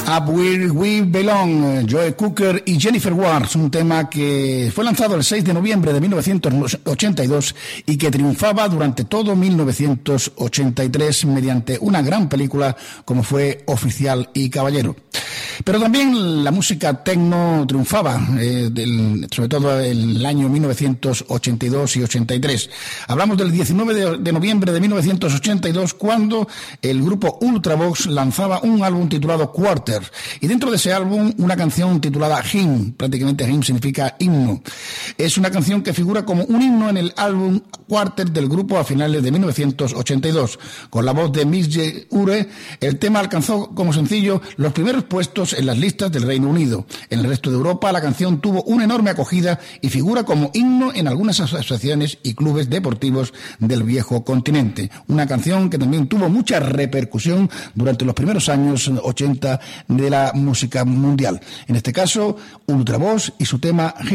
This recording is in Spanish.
Up Where We Belong, Joe Cocker y Jennifer Warnes, un tema que fue lanzado el 6 de noviembre de 1982 y que triunfaba durante todo 1983 mediante una gran película como fue Oficial y Caballero. Pero también la música techno triunfaba, sobre todo en el año 1982 y 83. Hablamos del 19 de noviembre de 1982, cuando el grupo Ultravox lanzaba un álbum titulado Quarter, y dentro de ese álbum una canción titulada Hymn. Prácticamente Hymn significa himno. Es una canción que figura como un himno en el álbum Quarter del grupo a finales de 1982. Con la voz de Midge Ure, el tema alcanzó como sencillo los primeros puestos en las listas del Reino Unido. En el resto de Europa la canción tuvo una enorme acogida y figura como himno en algunas asociaciones y clubes deportivos del viejo continente. Una canción que también tuvo mucha repercusión durante los primeros años 80 de la música mundial. En este caso, Ultravox y su tema